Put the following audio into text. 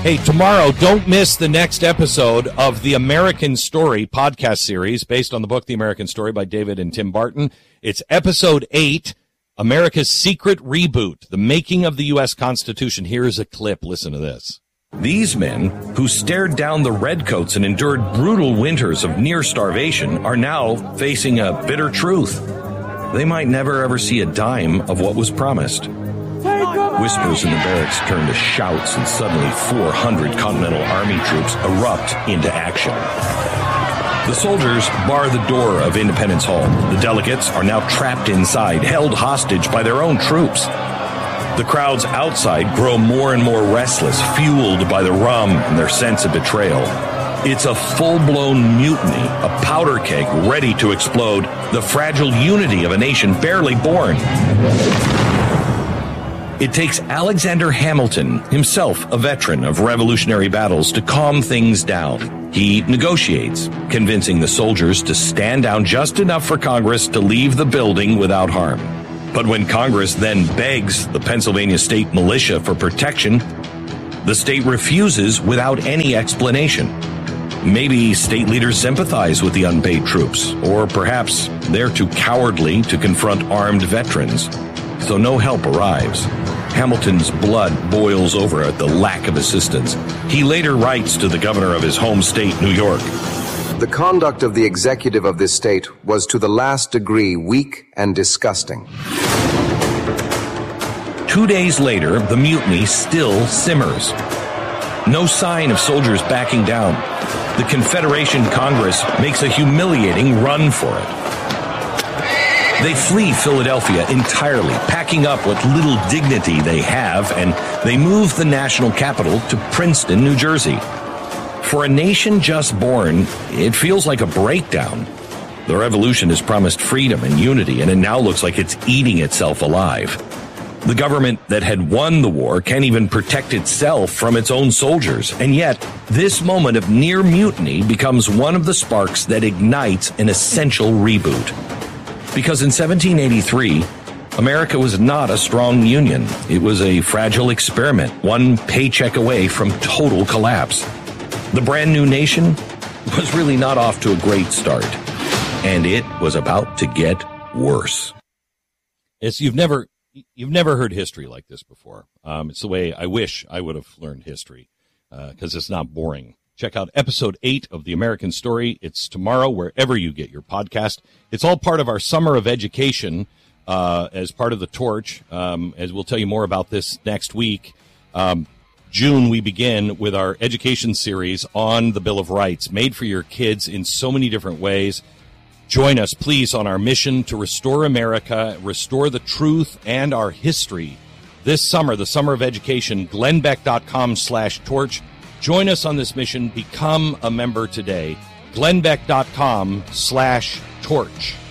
Hey, tomorrow, don't miss the next episode of the American Story podcast series based on the book The American Story by David and Tim Barton. It's episode 8, America's Secret Reboot, the making of the U.S. Constitution. Here's a clip. Listen to this. These men, who stared down the redcoats and endured brutal winters of near starvation, are now facing a bitter truth. They might never ever see a dime of what was promised. Whispers in the barracks turn to shouts, and suddenly 400 Continental Army troops erupt into action. The soldiers bar the door of Independence Hall. The delegates are now trapped inside, held hostage by their own troops. The crowds outside grow more and more restless, fueled by the rum and their sense of betrayal. It's a full-blown mutiny, a powder keg ready to explode, the fragile unity of a nation barely born. It takes Alexander Hamilton, himself a veteran of revolutionary battles, to calm things down. He negotiates, convincing the soldiers to stand down just enough for Congress to leave the building without harm. But when Congress then begs the Pennsylvania State Militia for protection, the state refuses without any explanation. Maybe state leaders sympathize with the unpaid troops, or perhaps they're too cowardly to confront armed veterans. So no help arrives. Hamilton's blood boils over at the lack of assistance. He later writes to the governor of his home state, New York. The conduct of the executive of this state was to the last degree weak and disgusting. 2 days later, the mutiny still simmers. No sign of soldiers backing down. The Confederation Congress makes a humiliating run for it. They flee Philadelphia entirely, packing up what little dignity they have, and they move the national capital to Princeton, New Jersey. For a nation just born, it feels like a breakdown. The revolution has promised freedom and unity, and it now looks like it's eating itself alive. The government that had won the war can't even protect itself from its own soldiers, and yet this moment of near mutiny becomes one of the sparks that ignites an essential reboot. Because in 1783, America was not a strong union. It was a fragile experiment, one paycheck away from total collapse. The brand new nation was really not off to a great start, and it was about to get worse. You've never heard history like this before. It's the way I wish I would have learned history, because it's not boring. Check out episode 8 of The American Story. It's tomorrow, wherever you get your podcast. It's all part of our Summer of Education as part of the Torch. As we'll tell you more about this next week. June, we begin with our education series on the Bill of Rights, made for your kids in so many different ways. Join us, please, on our mission to restore America, restore the truth and our history. This summer, the Summer of Education, glennbeck.com/torch. Join us on this mission. Become a member today. glennbeck.com/torch.